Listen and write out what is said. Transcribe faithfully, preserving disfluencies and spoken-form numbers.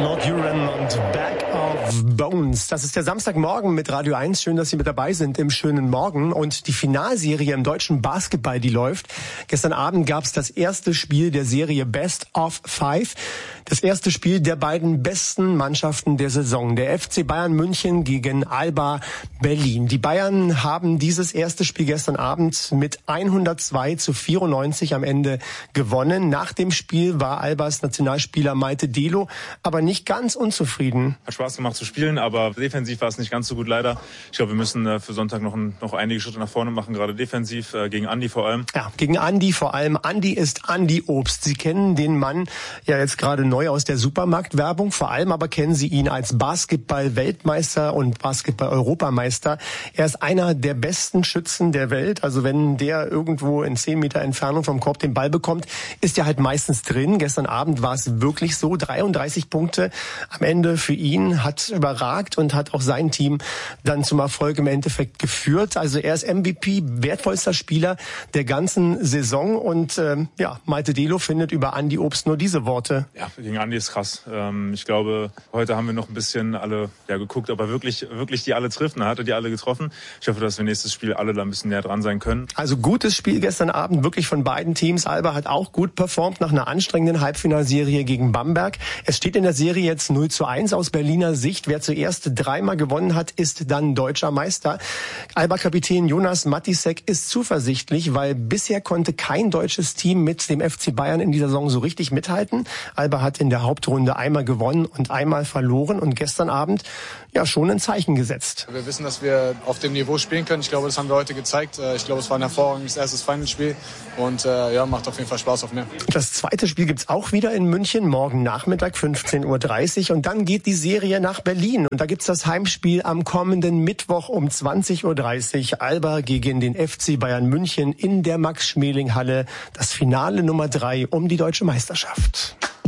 Lord Huron und Back of Bones. Das ist der Samstagmorgen mit Radio eins. Schön, dass Sie mit dabei sind im schönen Morgen. Und die Finalserie im deutschen Basketball, die läuft. Gestern Abend gab es das erste Spiel der Serie Best of Five. Das erste Spiel der beiden besten Mannschaften der Saison. Der F C Bayern München gegen Alba Berlin. Die Bayern haben dieses erste Spiel gestern Abend mit hundertzwei zu vierundneunzig am Ende gewonnen. Nach dem Spiel war Albas Nationalspieler Malte Delo aber nicht ganz unzufrieden. Hat Spaß gemacht zu spielen, aber defensiv war es nicht ganz so gut leider. Ich glaube, wir müssen äh, für Sonntag noch, ein, noch einige Schritte nach vorne machen, gerade defensiv, äh, gegen Andi vor allem. Ja, gegen Andi vor allem. Andi ist Andi Obst. Sie kennen den Mann ja jetzt gerade neu aus der Supermarktwerbung. Vor allem aber kennen Sie ihn als Basketball-Weltmeister und Basketball-Europameister. Er ist einer der besten Schützen der Welt. Also wenn der irgendwo in zehn Meter Entfernung vom Korb den Ball bekommt, ist er halt meistens drin. Gestern Abend war es wirklich so. dreiunddreißig Punkte am Ende für ihn, hat überragt und hat auch sein Team dann zum Erfolg im Endeffekt geführt. Also er ist M V P, wertvollster Spieler der ganzen Saison. Und ähm, ja, Malte Delo findet über Andi Obst nur diese Worte. Ja, gegen Andi ist krass. Ähm, ich glaube, heute haben wir noch ein bisschen alle ja, geguckt, ob er wirklich, wirklich die alle trifft. Er hatte die alle getroffen. Ich hoffe, dass wir nächstes Spiel alle da ein bisschen näher dran sein können. Also gutes Spiel gestern Abend, wirklich von beiden Teams. Alba hat auch gut performt nach einer anstrengenden Halbfinalserie gegen Bamberg. Es steht in der Serie jetzt null zu eins aus Berliner Sicht. Wer zuerst dreimal gewonnen hat, ist dann deutscher Meister. Alba-Kapitän Jonas Matisek ist zuversichtlich, weil bisher konnte kein deutsches Team mit dem F C Bayern in dieser Saison so richtig mithalten. Alba hat in der Hauptrunde einmal gewonnen und einmal verloren und gestern Abend ja schon ein Zeichen gesetzt. Wir wissen, dass wir auf dem Niveau spielen können. Ich glaube, das haben wir heute gezeigt. Ich glaube, es war ein hervorragendes erstes Finalspiel und ja, macht auf jeden Fall Spaß auf mehr. Das zweite Spiel gibt's auch wieder in München, morgen Nachmittag fünfzehn Uhr dreißig und dann geht die Serie nach Berlin und da gibt's das Heimspiel am kommenden Mittwoch um zwanzig Uhr dreißig. Alba gegen den F C Bayern München in der Max-Schmeling-Halle. Das Finale Nummer drei um die deutsche Meisterschaft.